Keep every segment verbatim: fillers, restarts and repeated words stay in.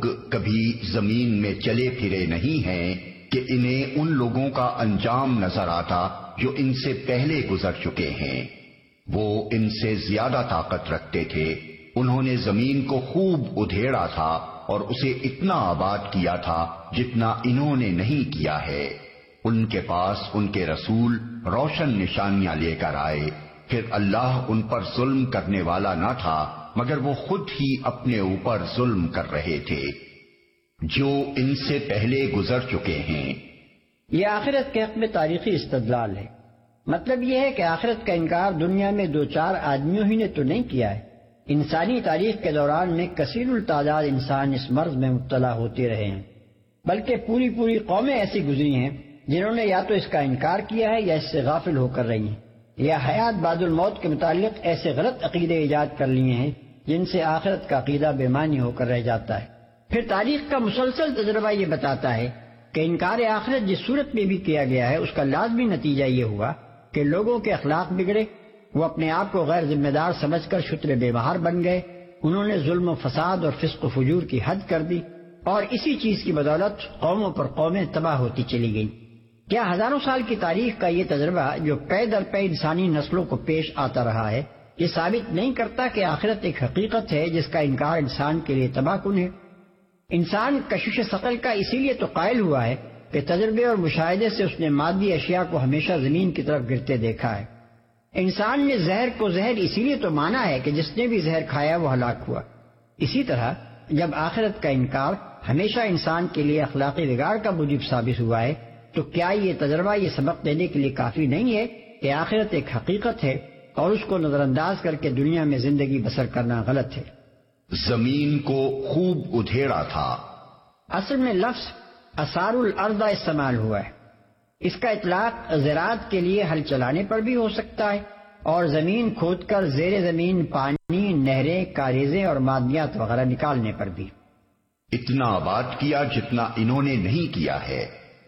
کبھی زمین میں چلے پھرے نہیں ہیں کہ انہیں ان لوگوں کا انجام نظر آتا جو ان سے پہلے گزر چکے ہیں۔ وہ ان سے زیادہ طاقت رکھتے تھے، انہوں نے زمین کو خوب ادھیڑا تھا اور اسے اتنا آباد کیا تھا جتنا انہوں نے نہیں کیا ہے۔ ان کے پاس ان کے رسول روشن نشانیاں لے کر آئے، پھر اللہ ان پر ظلم کرنے والا نہ تھا مگر وہ خود ہی اپنے اوپر ظلم کر رہے تھے۔ جو ان سے پہلے گزر چکے ہیں۔ یہ آخرت کے حق میں تاریخی استدلال ہے۔ مطلب یہ ہے کہ آخرت کا انکار دنیا میں دو چار آدمیوں ہی نے تو نہیں کیا ہے، انسانی تاریخ کے دوران میں کثیر التعداد انسان اس مرض میں مبتلا ہوتے رہے ہیں، بلکہ پوری پوری قومیں ایسی گزری ہیں جنہوں نے یا تو اس کا انکار کیا ہے یا اس سے غافل ہو کر رہی ہیں، یا حیات بعد الموت کے متعلق ایسے غلط عقیدے ایجاد کر لیے ہیں جن سے آخرت کا عقیدہ بے معنی ہو کر رہ جاتا ہے۔ پھر تاریخ کا مسلسل تجربہ یہ بتاتا ہے کہ انکار آخرت جس صورت میں بھی کیا گیا ہے اس کا لازمی نتیجہ یہ ہوا کہ لوگوں کے اخلاق بگڑے، وہ اپنے آپ کو غیر ذمہ دار سمجھ کر شتر بے بہار بن گئے، انہوں نے ظلم و فساد اور فسق و فجور کی حد کر دی، اور اسی چیز کی بدولت قوموں پر قومیں تباہ ہوتی چلی گئیں۔ کیا ہزاروں سال کی تاریخ کا یہ تجربہ جو پے در پے انسانی نسلوں کو پیش آتا رہا ہے، یہ ثابت نہیں کرتا کہ آخرت ایک حقیقت ہے جس کا انکار انسان کے لیے تباہ کن ہے؟ انسان کشش ثقل کا اسی لیے تو قائل ہوا ہے کہ تجربے اور مشاہدے سے اس نے مادی اشیاء کو ہمیشہ زمین کی طرف گرتے دیکھا ہے۔ انسان نے زہر کو زہر اسی لیے تو مانا ہے کہ جس نے بھی زہر کھایا وہ ہلاک ہوا۔ اسی طرح جب آخرت کا انکار ہمیشہ انسان کے لیے اخلاقی بگاڑ کا موجب ثابت ہوا ہے تو کیا یہ تجربہ یہ سبق دینے کے لیے کافی نہیں ہے کہ آخرت ایک حقیقت ہے اور اس کو نظر انداز کر کے دنیا میں زندگی بسر کرنا غلط ہے؟ زمین کو خوب ادھیڑا تھا۔ اصل میں لفظ اثار الارض استعمال ہوا ہے، اس کا اطلاق زراعت کے لیے ہل چلانے پر بھی ہو سکتا ہے اور زمین کھود کر زیر زمین پانی، نہریں، کاریزیں اور معدنیات وغیرہ نکالنے پر بھی۔ اتنا آباد کیا جتنا انہوں نے نہیں کیا ہے۔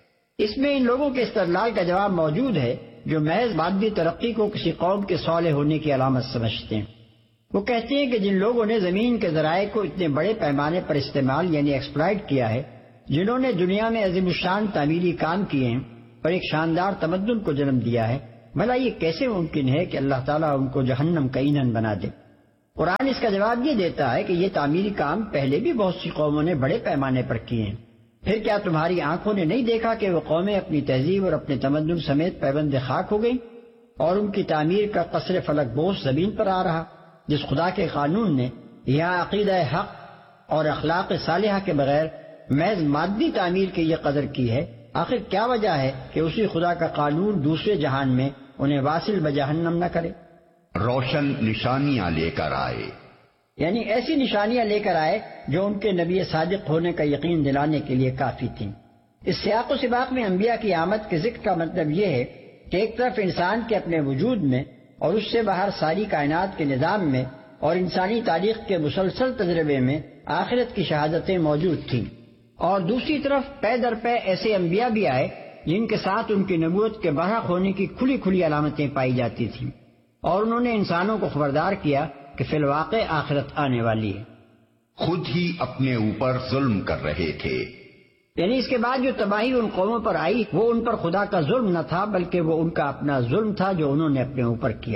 اس میں ان لوگوں کے استدلال کا جواب موجود ہے جو محض مادی ترقی کو کسی قوم کے صالح ہونے کی علامت سمجھتے ہیں۔ وہ کہتے ہیں کہ جن لوگوں نے زمین کے ذرائع کو اتنے بڑے پیمانے پر استعمال یعنی ایکسپلائٹ کیا ہے، جنہوں نے دنیا میں عظیم الشان تعمیری کام کیے ہیں اور ایک شاندار تمدن کو جنم دیا ہے، بھلا یہ کیسے ممکن ہے کہ اللہ تعالیٰ ان کو جہنم کا ایندھن بنا دے؟ قرآن اس کا جواب یہ دیتا ہے کہ یہ تعمیری کام پہلے بھی بہت سی قوموں نے بڑے پیمانے پر کیے ہیں۔ پھر کیا تمہاری آنکھوں نے نہیں دیکھا کہ وہ قومیں اپنی تہذیب اور اپنے تمدن سمیت پیوند خاک ہو گئیں اور ان کی تعمیر کا قصر فلک بوس زمین پر آ رہا؟ جس خدا کے قانون نے یہاں عقیدہ حق اور اخلاق صالحہ کے بغیر محض مادی تعمیر کی یہ قدر کی ہے، آخر کیا وجہ ہے کہ اسی خدا کا قانون دوسرے جہان میں انہیں واصل بجہنم نہ کرے؟ روشن نشانیاں لے کر آئے، یعنی ایسی نشانیاں لے کر آئے جو ان کے نبی صادق ہونے کا یقین دلانے کے لیے کافی تھیں۔ اس سیاق و سباق میں انبیاء کی آمد کے ذکر کا مطلب یہ ہے کہ ایک طرف انسان کے اپنے وجود میں اور اس سے باہر ساری کائنات کے نظام میں اور انسانی تاریخ کے مسلسل تجربے میں آخرت کی شہادتیں موجود تھیں، اور دوسری طرف پے در پے ایسے انبیاء بھی آئے جن کے ساتھ ان کی نبوت کے برحق ہونے کی کھلی کھلی علامتیں پائی جاتی تھیں، اور انہوں نے انسانوں کو خبردار کیا کہ فی الواقع آخرت آنے والی ہے۔ خود ہی اپنے اوپر ظلم کر رہے تھے، یعنی اس کے بعد جو تباہی ان قوموں پر آئی وہ ان پر خدا کا ظلم نہ تھا بلکہ وہ ان کا اپنا ظلم تھا جو انہوں نے اپنے اوپر کیا۔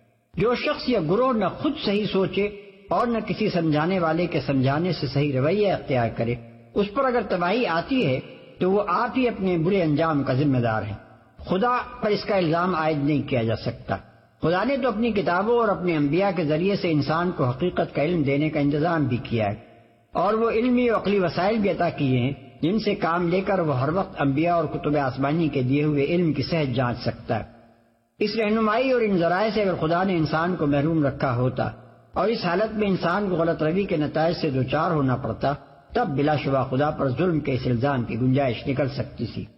جو شخص یا گروہ نہ خود صحیح سوچے اور نہ کسی سمجھانے والے کے سمجھانے سے صحیح رویہ اختیار کرے، اس پر اگر تباہی آتی ہے تو وہ آپ ہی اپنے برے انجام کا ذمہ دار ہے، خدا پر اس کا الزام عائد نہیں کیا جا سکتا۔ خدا نے تو اپنی کتابوں اور اپنے انبیاء کے ذریعے سے انسان کو حقیقت کا علم دینے کا انتظام بھی کیا ہے، اور وہ علمی و عقلی وسائل بھی عطا کیے ہیں جن سے کام لے کر وہ ہر وقت انبیاء اور کتب آسمانی کے دیے ہوئے علم کی صحت جانچ سکتا ہے۔ اس رہنمائی اور ان ذرائع سے اگر خدا نے انسان کو محروم رکھا ہوتا اور اس حالت میں انسان کو غلط روی کے نتائج سے دوچار ہونا پڑتا، تب بلا شبہ خدا پر ظلم کے اس الزام کی گنجائش نکل سکتی تھی۔